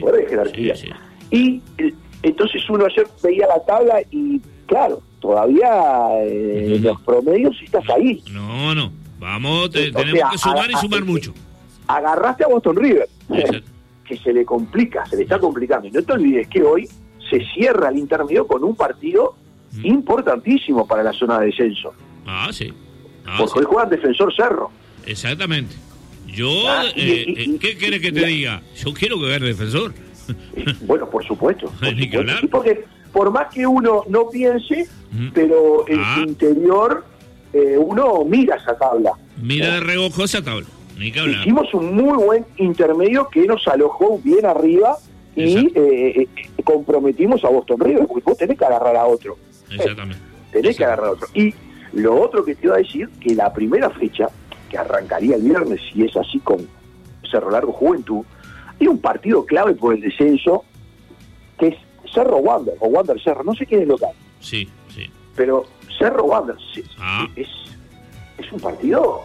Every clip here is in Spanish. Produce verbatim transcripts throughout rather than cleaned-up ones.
jugadores de jerarquía. Sí, sí. Y eh, entonces uno ayer veía la tabla y, claro, todavía eh, Uh-huh. los promedios estás ahí. No, no. Vamos, te, O tenemos sea, que sumar a- y sumar a- mucho. Agarraste a Boston River, Exacto. que se le complica, se le está complicando. Y no te olvides que hoy se cierra el intermedio con un partido Mm. importantísimo para la zona de descenso. Ah, sí. Ah, Porque sí. hoy juegan Defensor Cerro. Exactamente. Yo, Ah, y- eh, y- eh, y- ¿qué quieres que te y- diga? Yo quiero que gane Defensor. Bueno, por supuesto. Por Ni que supuesto. hablar. Sí, porque por más que uno no piense, Mm. pero en Ah. su interior eh, uno mira esa tabla. Mira de reojo esa tabla. Ni que hablar. Hicimos un muy buen intermedio que nos alojó bien arriba y Exacto. eh, eh, comprometimos a Boston River, porque vos tenés que agarrar a otro. Exactamente. Tenés que Exacto. agarrar a otro. Y lo otro que te iba a decir, que la primera fecha, que arrancaría el viernes, si es así con Cerro Largo Juventud, hay un partido clave por el descenso, que es Cerro Wander, o Wander Cerro, no sé quién es local, Sí, sí. pero Cerro Wander sí, Ah. es, es un partido...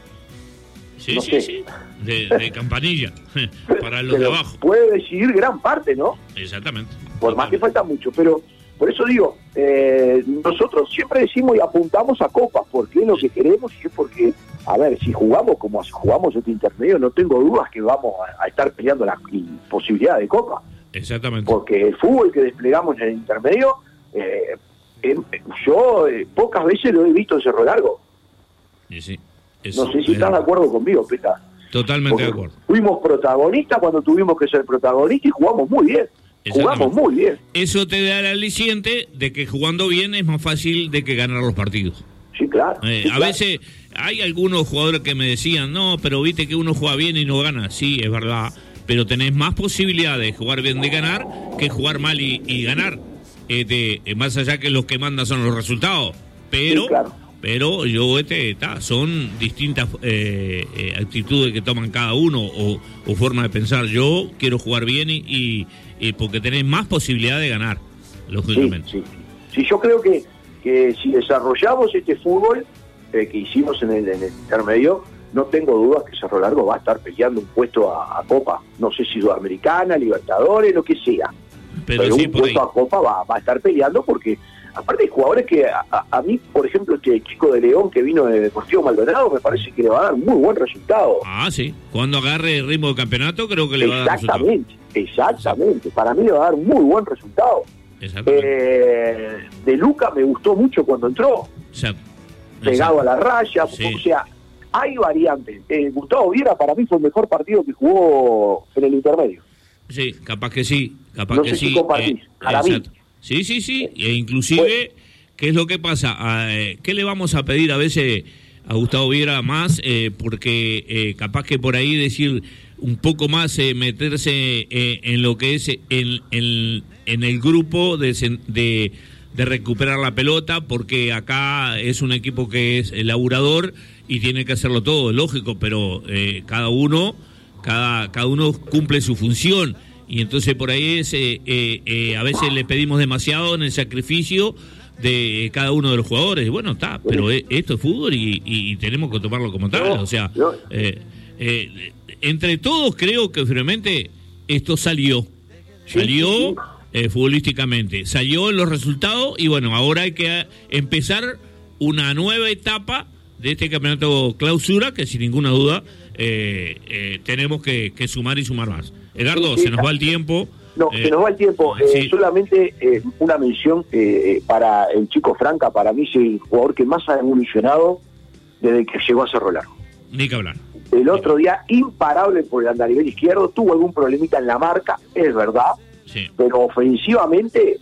Sí, No sí, sé. sí. De, de campanilla. Para los de pero abajo. puede decidir gran parte, ¿no? Exactamente. Por más que Totalmente. falta mucho, pero por eso digo, eh, nosotros siempre decimos y apuntamos a copas, porque es lo que queremos y es porque, a ver, si jugamos como jugamos este intermedio, no tengo dudas que vamos a, a estar peleando la posibilidad de copa, Exactamente. porque el fútbol que desplegamos en el intermedio, eh, eh, yo eh, pocas veces lo he visto en Cerro Largo. Sí, sí. Es- No sé si es- estás de acuerdo conmigo, Peta. Totalmente Porque de acuerdo. fuimos protagonistas cuando tuvimos que ser protagonistas y jugamos muy bien. Jugamos Exactamente. muy bien. Eso te da el aliciente de que jugando bien es más fácil de que ganar los partidos. Sí, claro. Eh, sí, a claro. veces hay algunos jugadores que me decían, no, pero viste que uno juega bien y no gana. Sí, es verdad, pero tenés más posibilidades de jugar bien de ganar que jugar mal y, y ganar. Este, eh, más allá que los que mandan son los resultados. Pero, Sí, claro. pero yo, este, está, son distintas eh, eh, actitudes que toman cada uno o, o forma de pensar. Yo quiero jugar bien y, y, y porque tenés más posibilidad de ganar, Sí, lógicamente. sí. Sí, yo creo que, que si desarrollamos este fútbol eh, que hicimos en el, en el intermedio, no tengo dudas que Cerro Largo va a estar peleando un puesto a, a Copa. No sé si Sudamericana, Libertadores, lo que sea. Pero, Pero sí, un por ahí. puesto a Copa va, va a estar peleando porque, aparte hay jugadores que a, a- a mí, por ejemplo, este chico de León que vino de Deportivo Maldonado, me parece que le va a dar muy buen resultado. Ah, sí. Cuando agarre el ritmo de campeonato, creo que le va a dar resultado. Exactamente, exactamente. Para mí le va a dar muy buen resultado. Exactamente. Eh, de Luca me gustó mucho cuando entró, Exacto. pegado a la raya, Sí. o sea, hay variantes. Eh, Gustavo Viera para mí fue el mejor partido que jugó en el intermedio. Sí, capaz que sí, capaz No que sé sí. si compartís, para mí. exacto. Sí, sí, sí. E inclusive, ¿qué es lo que pasa? Ah, eh, ¿Qué le vamos a pedir a veces a Gustavo Viera más? Eh, porque eh, capaz que por ahí decir un poco más, eh, meterse eh, en lo que es en, en, en el grupo de, sen- de, de recuperar la pelota, porque acá es un equipo que es laburador y tiene que hacerlo todo, es lógico, pero eh, cada uno... Cada, cada uno cumple su función y entonces por ahí es eh, eh, eh, a veces le pedimos demasiado en el sacrificio de cada uno de los jugadores. Bueno, está, pero eh, esto es fútbol y, y, y tenemos que tomarlo como tal. No, O sea, no. eh, eh, entre todos creo que finalmente esto salió. Sí, Salió sí, sí. eh, futbolísticamente, salió en los resultados y bueno, ahora hay que eh, empezar una nueva etapa de este campeonato clausura que sin ninguna duda eh, eh, tenemos que, que sumar y sumar más. Edgardo, Sí, sí, se nos va el tiempo. No, Eh, se nos va el tiempo. Eh, sí. Solamente eh, una mención eh, para el chico Franca, para mí es el jugador que más ha evolucionado desde que llegó a Cerro Largo. Ni que hablar. El otro día, imparable por el andarivel izquierdo, tuvo algún problemita en la marca, es verdad, Sí. pero ofensivamente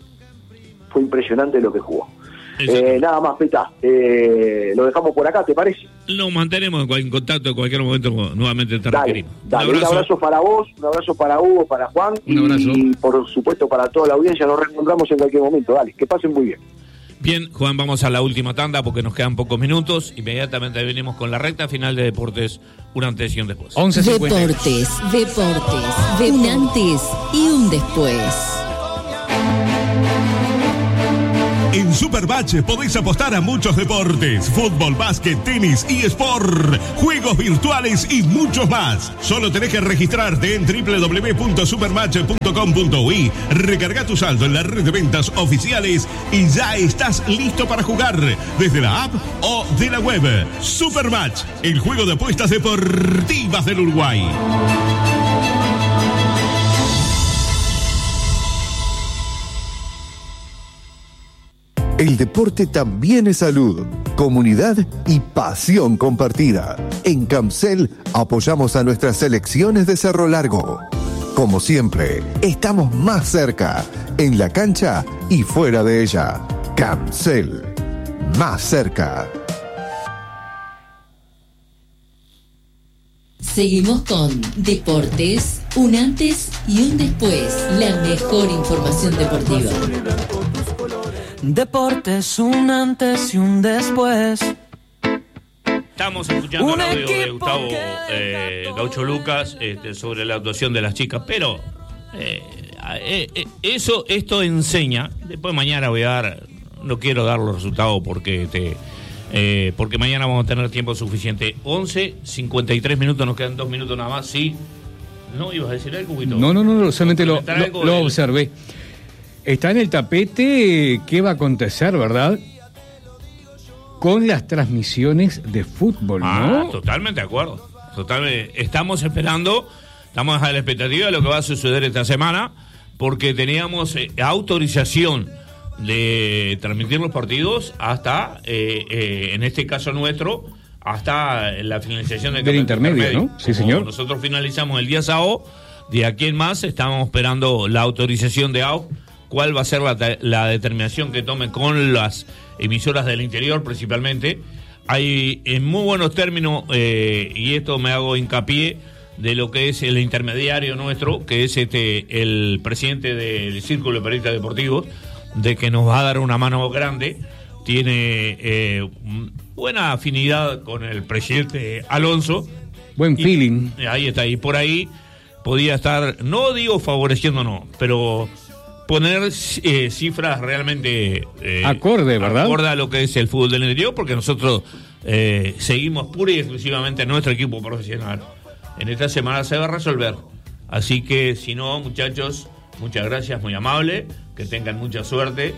fue impresionante lo que jugó. Exacto. Eh, nada más, Peta, eh, lo dejamos por acá, ¿te parece? Nos mantenemos en, cual- en contacto en cualquier momento nuevamente te Dale, requerimos. dale, Un un abrazo. abrazo para vos, un abrazo para Hugo, para Juan Un abrazo. y por supuesto para toda la audiencia. Nos reencontramos en cualquier momento. Dale, que pasen muy bien. Bien, Juan, vamos a la última tanda porque nos quedan pocos minutos. Inmediatamente venimos con la recta final de Deportes, un antes y un después. once cincuenta. Deportes, deportes, de un antes y un después. En Supermatch podéis apostar a muchos deportes: fútbol, básquet, tenis, eSport, juegos virtuales y muchos más. Solo tenés que registrarte en doble u doble u doble u punto supermatch punto com punto u i, recarga tu saldo en la red de ventas oficiales y ya estás listo para jugar desde la app o de la web. Supermatch, el juego de apuestas deportivas del Uruguay. El deporte también es salud, comunidad y pasión compartida. En Camcel apoyamos a nuestras selecciones de Cerro Largo. Como siempre, estamos más cerca, en la cancha y fuera de ella. Camcel, más cerca. Seguimos con Deportes, un antes y un después. La mejor información deportiva. Deportes, un antes y un después. Estamos escuchando el audio de Gustavo eh, Gaucho Lucas este, sobre la actuación de las chicas, pero eh, eh, eso, esto enseña. Después mañana voy a dar, no quiero dar los resultados porque te, eh, porque mañana vamos a tener tiempo suficiente. once, cincuenta y tres minutos, nos quedan dos minutos nada más. Sí, ¿no ibas a decir algo, Guito? No, no, no, solamente lo, lo, lo observé. Está en el tapete qué va a acontecer, ¿verdad? Con las transmisiones de fútbol, ¿no? Ah, totalmente de acuerdo. Totalmente. Estamos esperando, estamos a la expectativa de lo que va a suceder esta semana, porque teníamos eh, autorización de transmitir los partidos hasta, eh, eh, en este caso nuestro, hasta la finalización del, del intermedio, intermedio, ¿no? Sí, señor. Como nosotros finalizamos el día sábado, de aquí en más estamos esperando la autorización de A U F. Cuál va a ser la, la determinación que tome con las emisoras del interior principalmente. Hay en muy buenos términos, eh, y esto me hago hincapié, de lo que es el intermediario nuestro, que es este el presidente del Círculo de Periodistas Deportivos, de que nos va a dar una mano grande. Tiene eh, buena afinidad con el presidente Alonso. Buen y, feeling. Ahí está, y por ahí podía estar, no digo favoreciéndonos, pero poner eh, cifras realmente eh, acorde, ¿verdad? Acorde a lo que es el fútbol del interior, porque nosotros eh, seguimos pura y exclusivamente a nuestro equipo profesional. En esta semana se va a resolver. Así que, si no, muchachos, muchas gracias, muy amable, que tengan mucha suerte.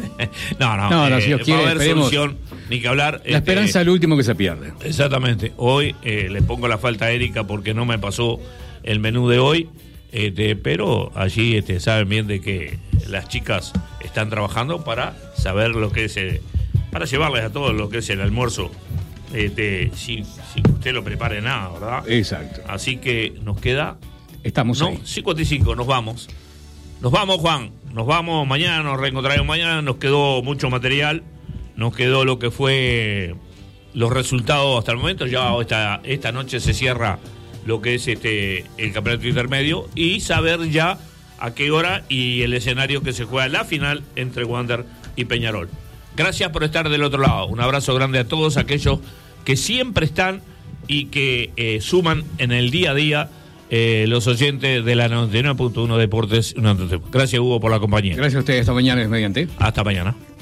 no, no, no, no eh, si Dios quiere, va a haber esperemos. solución, ni que hablar. La este, esperanza es lo último que se pierde. Exactamente. Hoy eh, le pongo la falta a Erika porque no me pasó el menú de hoy. Este, pero allí este, saben bien de que las chicas están trabajando para saber lo que es, eh, para llevarles a todos lo que es el almuerzo, este, sin, sin que usted lo prepare nada, ¿verdad? Exacto. Así que nos queda... Estamos no, ahí. cincuenta y cinco, nos vamos. Nos vamos, Juan. Nos vamos mañana, nos reencontraremos mañana. Nos quedó mucho material. Nos quedó lo que fue los resultados hasta el momento. Ya esta, esta noche se cierra lo que es este el campeonato intermedio y saber ya a qué hora y el escenario que se juega la final entre Wander y Peñarol. Gracias por estar del otro lado. Un abrazo grande a todos aquellos que siempre están y que eh, suman en el día a día eh, los oyentes de la noventa y nueve punto uno Deportes. Gracias, Hugo, por la compañía. Gracias a ustedes. Hasta mañana, mediante. Hasta mañana.